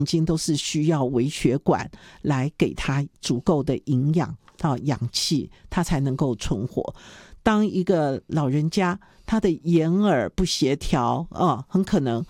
经都是需要微血管来给它足够的营养氧气，它才能够存活。当一个老人家他的眼耳不协调很可能